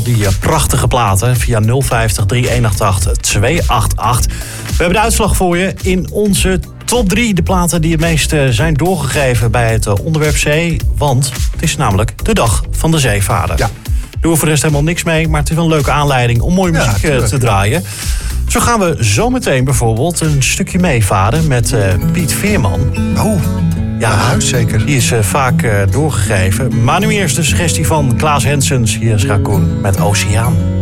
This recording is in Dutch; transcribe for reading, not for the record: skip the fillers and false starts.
al die prachtige platen via 050 3188 288. We hebben de uitslag voor je in onze top 3. De platen die het meest zijn doorgegeven bij het onderwerp zee. Want het is namelijk de dag van de zeevader. Ja. Doen we voor de rest helemaal niks mee, maar het is wel een leuke aanleiding om mooie muziek te draaien. Zo gaan we zometeen bijvoorbeeld een stukje meevaren met Piet Veerman. Oh, ja, zeker. Die is vaak doorgegeven. Maar nu eerst de suggestie van Klaas Hensens. Hier is Raccoon met Oceaan.